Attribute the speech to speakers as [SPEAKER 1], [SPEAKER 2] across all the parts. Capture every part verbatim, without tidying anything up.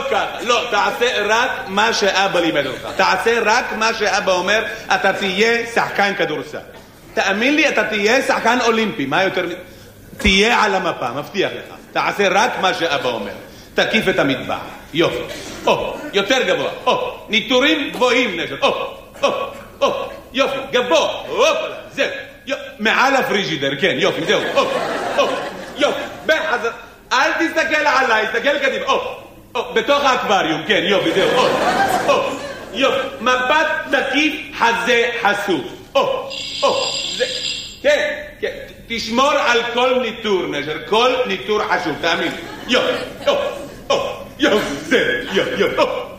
[SPEAKER 1] ככה, לא, תעשה רק מה שאבא לימד אותך. תעשה רק מה שאבא אומר, אתה תהיה שחקן כדורסל. תאמין לי, אתה תהיה שחקן אולימפי. מה יותר... תהיה על המפה, מבטיח לך. תעשה רק מה שאבא אומר. תקיף את המטבח. יופי. או, יותר גבוה. או, ניטורים גבוהים נשר. או, או, או, יופי, גבוה. אופלה, זהו. מעל הפריג'ידר, כן, יופי, זהו. או, או, יופי. בחזר. אל תסתכל עליי, תסתכל קדימה. או, או, בתוך האקווריום, כן, יופי, זהו. או, או, יופי. מבט תקיף, חזה חשוף. או, או, זה... כן, כן. תשמור על כל ניטור, נשר. כל ניטור חשוב, תאמין. יופי, יופי. יופי, זה, יופי, יופי,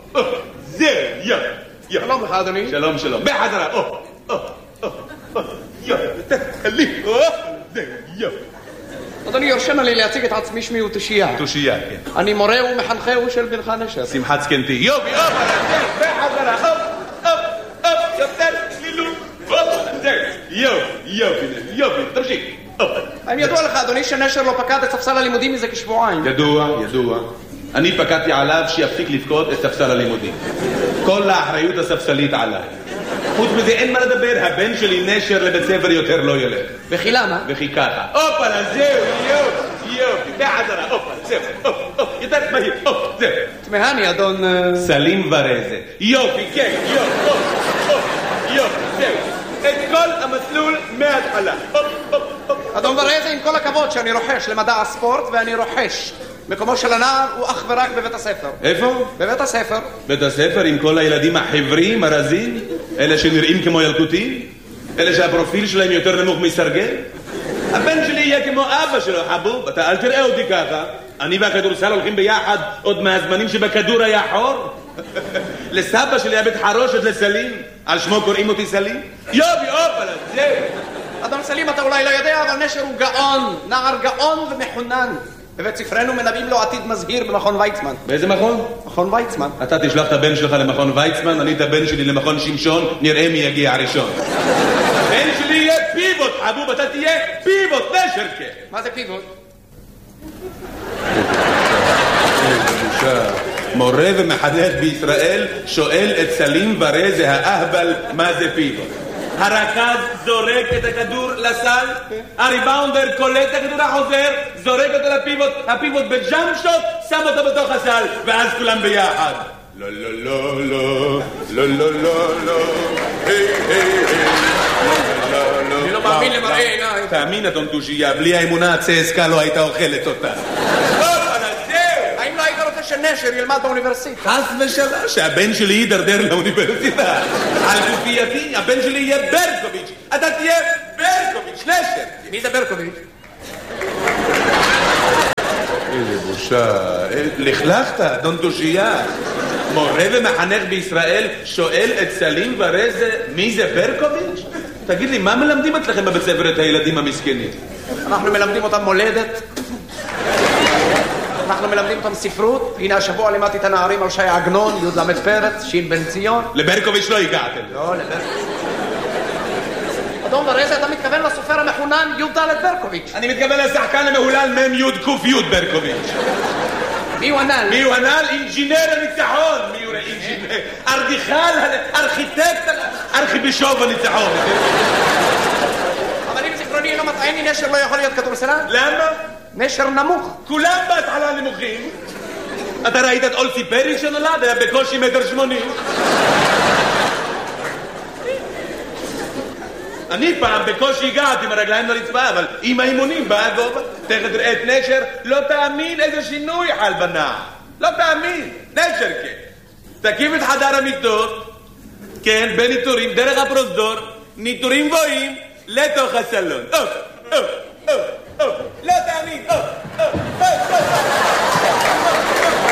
[SPEAKER 1] זה, יופי.
[SPEAKER 2] שלום לך, אדוני.
[SPEAKER 1] שלום, שלום. בחזרה, או, או, או, יופי, תקליף, זה, יופי.
[SPEAKER 2] אדוני, יורשם לי להציג את עצמי, שמי הוא תושייה.
[SPEAKER 1] תושייה, כן.
[SPEAKER 2] אני מורה ומחנכהו של בנך נשר.
[SPEAKER 1] שמחת זקנתי. יופי, אופ, בחזרה, אופ, אופ, אופ, יותר צלילות, אופ, זה, יופי, יופי, יופי, תמשיך.
[SPEAKER 2] האם ידוע לך, אדוני, שנשר לא פקד את ספסל הלימודים מזה כשבועיים?
[SPEAKER 1] ידוע, ידוע. אני פקדתי עליו שיפסיק לפקוד את ספסל הלימודים. כל האחריות הספסלית עליי. חוץ מזה אין מה לדבר, הבן שלי נשר לבית ספר יותר לא ילך.
[SPEAKER 2] וכי למה?
[SPEAKER 1] וכי ככה. אופלה, זהו, יופי, יופי, בחזרה, אופלה, זהו, אופ, יותר מהיר, אופ, זהו.
[SPEAKER 2] תמהני, אדון...
[SPEAKER 1] סלים ורזה. יופי, כן, יופי, אופ, אופ, יופי, זהו. את כל המסלול מההתחלה. אופ, אופ, אופ.
[SPEAKER 2] אדון ורזה, עם כל הכבוד שאני רוחש למדע הספורט, ואני רוחש. מקומו של הנער הוא אך ורק בבית הספר.
[SPEAKER 1] איפה?
[SPEAKER 2] בבית הספר.
[SPEAKER 1] בית הספר עם כל הילדים החברים, הרזים? אלה שנראים כמו ילקוטים? אלה שהפרופיל שלהם יותר נמוך מסרגל? הבן שלי יהיה כמו אבא שלו, חבוב. אתה אל תראה אותי ככה. אני והכדורסל הולכים ביחד עוד מהזמנים שבכדור היה חור. לסבא שלי היה בית חרושת לסלים. על שמו קוראים אותי סלים? יופי, אופלה, זהו.
[SPEAKER 2] אדון סלים, אתה אולי לא יודע, אבל נשר הוא גאון. נער גאון ומחונן. בבית ספרנו מנבאים לו עתיד מזהיר במכון ויצמן.
[SPEAKER 1] באיזה מכון?
[SPEAKER 2] מכון ויצמן.
[SPEAKER 1] אתה תשלח את הבן שלך למכון ויצמן, אני את הבן שלי למכון שמשון, נראה מי יגיע הראשון. הבן שלי יהיה פיבוט, חבוב, אתה תהיה פיבוט, נשרקה.
[SPEAKER 2] מה זה פיבוט?
[SPEAKER 1] מורה ומחנך בישראל שואל את סלים ורזה האהבל מה זה פיבוט. הרכז זורק את הכדור לסל, הריבאונדר קולט את הכדור החוזר, זורק אותו לפיבוט, הפיבוט בג'אמפ שוט, שם אותו בתוך הסל, ואז כולם ביחד. לא, לא, לא, לא, לא, לא, לא, לא, היי, היי, היי, לא, לא,
[SPEAKER 2] אני לא מאמין למראה עיניי.
[SPEAKER 1] תאמין, אדון תושייה, בלי האמונה הצסקה לא הייתה אוכלת אותה.
[SPEAKER 2] האם לא היית רוצה שנשר ילמד באוניברסיטה?
[SPEAKER 1] חס ושלום, שהבן שלי יידרדר לאוניברסיטה. על גופייתי, הבן שלי יהיה ברקוביץ'. אתה תהיה ברקוביץ', נשר.
[SPEAKER 2] מי זה ברקוביץ'?
[SPEAKER 1] איזה בושה. לכלכת, אדון תושייה. מורה ומחנך בישראל שואל את סלים ורזה מי זה ברקוביץ'? תגיד לי, מה מלמדים אצלכם בבית ספר את הילדים המסכנים?
[SPEAKER 2] אנחנו מלמדים אותם מולדת. אנחנו מלמדים אותם ספרות. הנה השבוע לימדתי את הנערים על שי עגנון, י' למד פרץ, שין בן ציון.
[SPEAKER 1] לברקוביץ' לא הגעתם.
[SPEAKER 2] לא, לברקוביץ'. אדון ורזה, אתה מתכוון לסופר המחונן י' ד' ברקוביץ'.
[SPEAKER 1] אני מתכוון לשחקן המהולל מ' י' ק' י' ברקוביץ'.
[SPEAKER 2] מי הוא הנ"ל?
[SPEAKER 1] מי הוא הנ"ל? אינג'ינר הניצחון. מי הוא אינג'ינר? ארדיכל, ארכיטקט, ארכיבישוב הניצחון.
[SPEAKER 2] אבל אם זיכרוני לא מטעני, נשר לא יכול להיות כדורסלן?
[SPEAKER 1] למה?
[SPEAKER 2] נשר נמוך.
[SPEAKER 1] כולם בהתחלה נמוכים. אתה ראית את אולסי פרי שנולד? היה בקושי מטר שמונים. אני פעם בקושי הגעתי עם הרגליים לרצפה, אבל עם האימונים בא הגובה. תכף תראה את נשר, לא תאמין איזה שינוי חל בנער. לא תאמין. נשר כן. תקים את חדר המיטות, כן, בניטורים, דרך הפרוזדור, ניטורים גבוהים, לתוך הסלון. אוף, אוף, אוף, אוף. לא תאמין. אוף, אוף, אוף, אוף.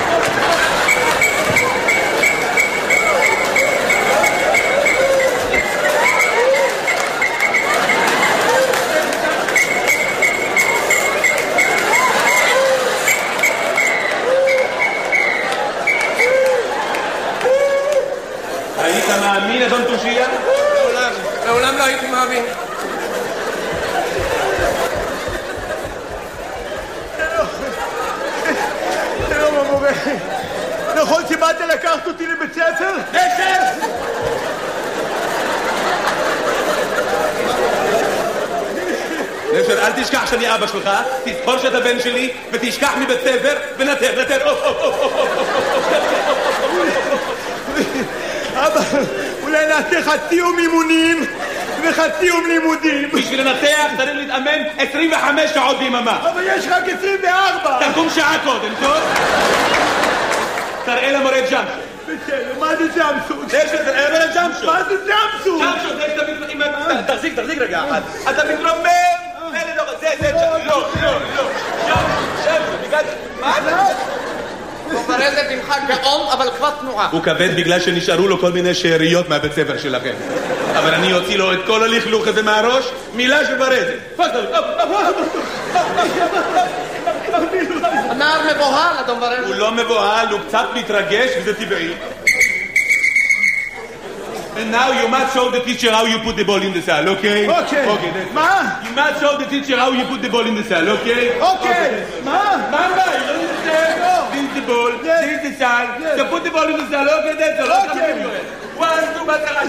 [SPEAKER 1] היית מאמין, אדון תושייה?
[SPEAKER 2] לעולם, לעולם לא הייתי מאמין.
[SPEAKER 1] נשר, אל תשכח שאני אבא שלך, תזכור שאתה בן שלי, ותשכח מבית ספר, ונתר, נתר, אוף, אוף, אוף, אוף, אוף.
[SPEAKER 3] אבא, אולי נעשה חצי יום אימונים וחצי יום לימודים.
[SPEAKER 1] בשביל לנתח צריך להתאמן עשרים וחמש שעות ביממה.
[SPEAKER 3] אבל יש רק עשרים וארבע.
[SPEAKER 1] תקום שעה קודם, טוב? תראה למורה ג'אמפ.
[SPEAKER 3] בסדר, מה זה ג'אמפסוט?
[SPEAKER 1] תראה למורה ג'אמפ.
[SPEAKER 3] מה זה ג'אמפסוט?
[SPEAKER 1] ג'אמפ, תחזיק, תחזיק רגע אחד. אתה מתרומם. זה, זה, לא, לא, לא. ג'אמפ, מה זה?
[SPEAKER 2] דוברזת ממך גאון, אבל כבר תנועה.
[SPEAKER 1] הוא כבד בגלל שנשארו לו כל מיני שאריות מהבית ספר שלכם. אבל אני אוציא לו את כל הלכלוך הזה מהראש, מילה של ברזת.
[SPEAKER 2] הנער מבוהל, אדון ברזת.
[SPEAKER 1] הוא לא מבוהל, הוא קצת מתרגש, וזה טבעי. And now you must show the teacher how you put the ball in the cell, okay?
[SPEAKER 3] Okay.
[SPEAKER 1] Okay.
[SPEAKER 3] מה?
[SPEAKER 1] You must show the teacher how you put the ball in the cell, okay?
[SPEAKER 3] Okay. מה?
[SPEAKER 1] מה הבא? You don't understand? This is the ball, this is the cell. So put the ball in the cell, okay? That's all.
[SPEAKER 3] Okay.
[SPEAKER 1] One, two, בצרה.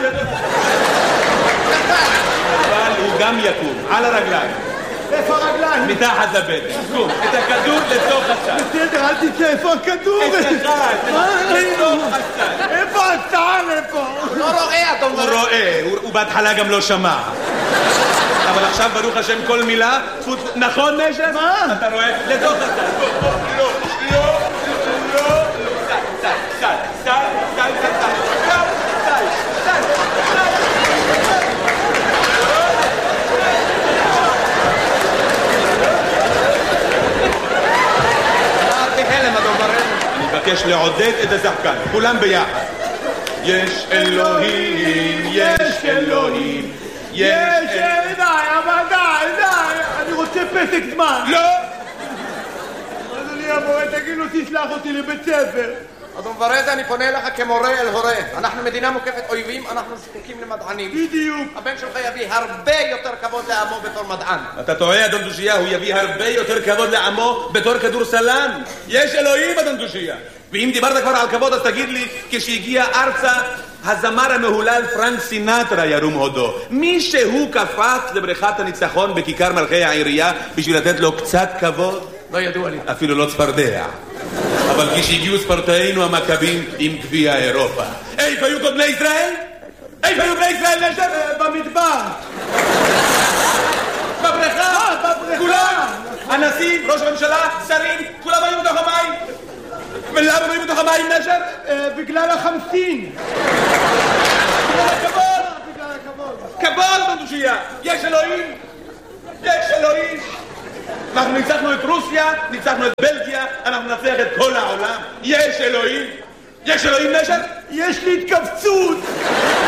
[SPEAKER 1] אבל הוא גם יקום, על הרגליים.
[SPEAKER 3] איפה הרגליים?
[SPEAKER 1] מתחת לבטן. קום, את הכדור לתוך הסל.
[SPEAKER 3] בסדר, אל תצא, איפה הכדור?
[SPEAKER 1] את אחד, לתוך הסל.
[SPEAKER 3] איפה הסל? איפה?
[SPEAKER 2] הוא לא רואה, אדון
[SPEAKER 1] הוא
[SPEAKER 2] ברזת.
[SPEAKER 1] רואה, הוא בהתחלה גם לא שמע. אבל עכשיו ברוך השם כל מילה, נכון נשר?
[SPEAKER 3] מה?
[SPEAKER 1] אתה רואה? לתוך הסל. לא, לא, לא, לא, סל, סל, סל, סל, סל, סל, סל, סל, סל. אני מבקש לעודד את השחקן, כולם ביחד. יש אלוהים, יש אלוהים, יש אלוהים.
[SPEAKER 3] די, אבל די, די. אני רוצה פסק זמן.
[SPEAKER 1] לא!
[SPEAKER 3] אדוני המורה, תגיד לו, תשלח אותי לבית ספר.
[SPEAKER 2] אדון ברזת, אני פונה אליך כמורה אל הורה. אנחנו מדינה מוקפת אויבים, אנחנו זקוקים למדענים.
[SPEAKER 3] בדיוק.
[SPEAKER 2] הבן שלך יביא הרבה יותר כבוד לעמו בתור מדען.
[SPEAKER 1] אתה טועה, אדון דושיה, הוא יביא הרבה יותר כבוד לעמו בתור כדורסלן. יש אלוהים, אדון דושיה. ואם דיברת כבר על כבוד, אז תגיד לי, כשהגיע ארצה, הזמר המהולל פרנק סינטרה ירום הודו. מי שהוא קפץ לבריכת הניצחון בכיכר מלכי העירייה בשביל לתת לו קצת כבוד?
[SPEAKER 2] לא ידוע לי.
[SPEAKER 1] אפילו לא צפרדע. אבל כשהגיעו ספורטאינו המכבים עם גביע אירופה. איפה היו קודמי ישראל? איפה היו בני ישראל נשר?
[SPEAKER 3] במדבר.
[SPEAKER 1] בבריכה? כולם? הנשיא, ראש הממשלה, שרים, כולם היו בתוך המים. ולמה לא היו בתוך המים נשר?
[SPEAKER 3] בגלל החמסין.
[SPEAKER 1] בגלל הכבוד.
[SPEAKER 3] בגלל הכבוד.
[SPEAKER 1] כבוד בדושייה. יש אלוהים. יש אלוהים. אנחנו ניצחנו את רוסיה, ניצחנו את בלגיה, אנחנו נצליח את כל העולם. יש אלוהים. יש אלוהים נשר?
[SPEAKER 3] יש לי התכווצות.